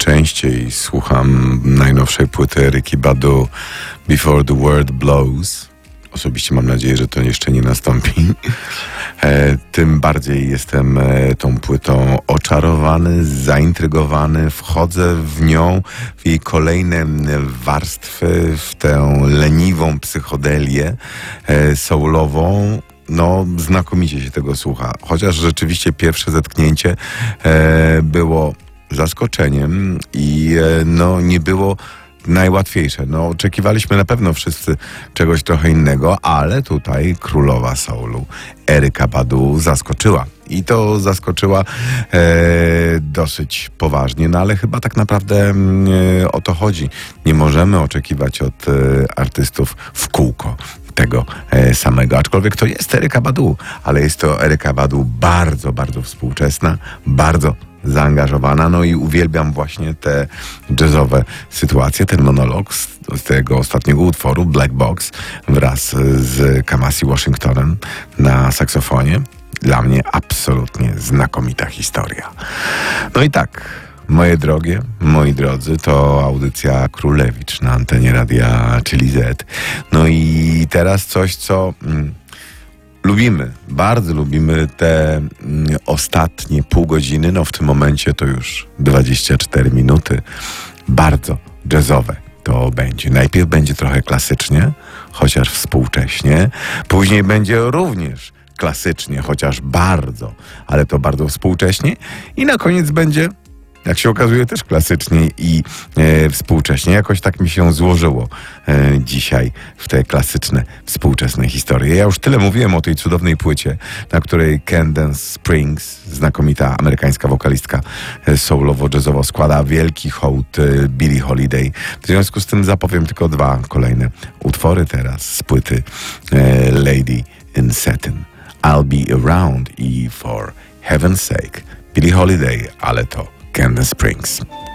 częściej słucham najnowszej płyty Erykki Badu Before the World Blows. Osobiście mam nadzieję, że to jeszcze nie nastąpi. Tym bardziej jestem tą płytą oczarowany, zaintrygowany. Wchodzę w nią, w jej kolejne warstwy, w tę leniwą psychodelię soulową. No, znakomicie się tego słucha. Chociaż rzeczywiście pierwsze zetknięcie było zaskoczeniem i no, nie było najłatwiejsze. No, oczekiwaliśmy na pewno wszyscy czegoś trochę innego, ale tutaj królowa soulu Erykka Badu zaskoczyła. I to zaskoczyła dosyć poważnie, no ale chyba tak naprawdę o to chodzi. Nie możemy oczekiwać od artystów w kółko tego samego. Aczkolwiek to jest Erykka Badu, ale jest to Erykka Badu bardzo, bardzo współczesna, bardzo zaangażowana, no i uwielbiam właśnie te jazzowe sytuacje, ten monolog z tego ostatniego utworu, Black Box, wraz z Kamasi Washingtonem na saksofonie. Dla mnie absolutnie znakomita historia. No i tak, moje drogie, moi drodzy, to audycja Królewicz na antenie radia Czyli Z. No i teraz coś, co lubimy, bardzo lubimy te ostatnie pół godziny, no w tym momencie to już 24 minuty, bardzo jazzowe to będzie. Najpierw będzie trochę klasycznie, chociaż współcześnie, później będzie również klasycznie, chociaż bardzo, ale to bardzo współcześnie i na koniec będzie, jak się okazuje, też klasycznie i współcześnie. Jakoś tak mi się złożyło dzisiaj w te klasyczne, współczesne historie. Ja już tyle mówiłem o tej cudownej płycie, na której Candace Springs, znakomita amerykańska wokalistka soulowo-jazzowo, składa wielki hołd Billie Holiday. W związku z tym zapowiem tylko dwa kolejne utwory teraz z płyty Lady in Satin. I'll Be Around i For Heaven's Sake Billie Holiday, ale to Candace Springs.